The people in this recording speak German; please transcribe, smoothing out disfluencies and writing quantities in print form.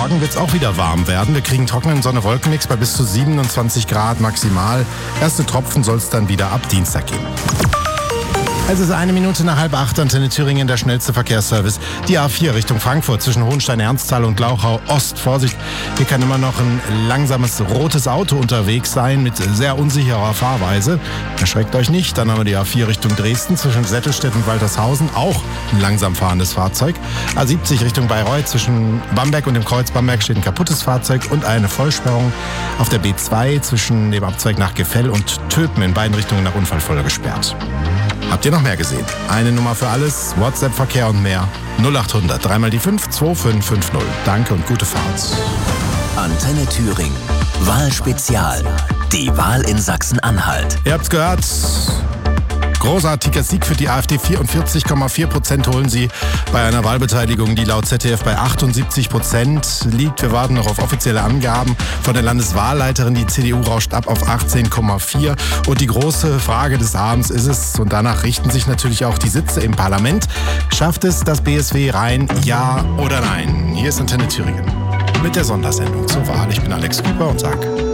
morgen wird es auch wieder warm werden. Wir kriegen trockenen Sonne-Wolkenmix bei bis zu 27 Grad maximal. Erste Tropfen soll es dann wieder ab Dienstag geben. Es ist 7:01, Antenne Thüringen, der schnellste Verkehrsservice. Die A4 Richtung Frankfurt zwischen Hohenstein-Ernstthal und Glauchau Ost. Vorsicht, hier kann immer noch ein langsames rotes Auto unterwegs sein mit sehr unsicherer Fahrweise. Erschreckt euch nicht. Dann haben wir die A4 Richtung Dresden zwischen Sättelstedt und Waltershausen. Auch ein langsam fahrendes Fahrzeug. A70 Richtung Bayreuth zwischen Bamberg und dem Kreuz Bamberg steht ein kaputtes Fahrzeug und eine Vollsperrung auf der B2 zwischen dem Abzweig nach Gefell und Töpen in beiden Richtungen nach Unfallfolge gesperrt. Habt ihr noch mehr gesehen? Eine Nummer für alles, WhatsApp-Verkehr und mehr. 0800 3 mal die 5 2550. Danke und gute Fahrt. Antenne Thüringen. Wahlspezial. Die Wahl in Sachsen-Anhalt. Ihr habt's gehört. Großartiger Sieg für die AfD. 44,4% holen sie bei einer Wahlbeteiligung, die laut ZDF bei 78% liegt. Wir warten noch auf offizielle Angaben von der Landeswahlleiterin. Die CDU rauscht ab auf 18,4%. Und die große Frage des Abends ist es, und danach richten sich natürlich auch die Sitze im Parlament, schafft es das BSW rein, ja oder nein? Hier ist Antenne Thüringen mit der Sondersendung zur Wahl. Ich bin Alex Küper und sage